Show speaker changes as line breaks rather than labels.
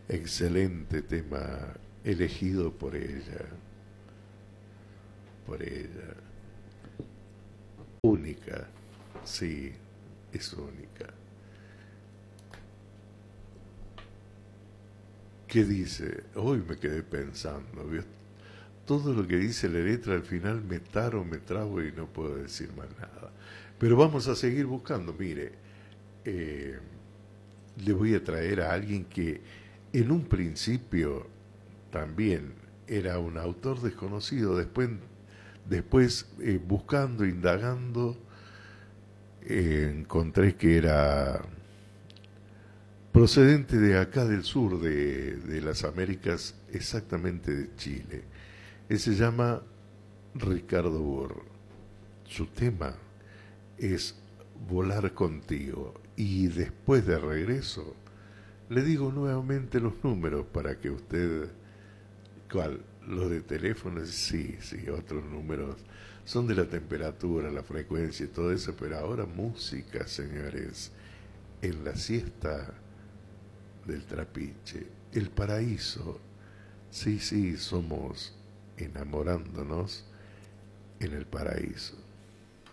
Excelente tema elegido por ella. Única, sí, es única. ¿Qué dice? Hoy me quedé pensando, ¿vio? Todo lo que dice la letra al final me taro, me trago y no puedo decir más nada. Pero vamos a seguir buscando, mire, eh, le voy a traer a alguien que en un principio también era un autor desconocido, después buscando, indagando, encontré que era procedente de acá del sur de las Américas, exactamente de Chile. Él se llama Ricardo Burr. Su tema es Volar contigo. Y después de regreso, le digo nuevamente los números para que usted... ¿Cuál? Los de teléfono, sí, sí, otros números. Son de la temperatura, la frecuencia y todo eso, pero ahora música, señores. En la siesta del Trapiche, el paraíso. Sí, sí, somos enamorándonos en el paraíso.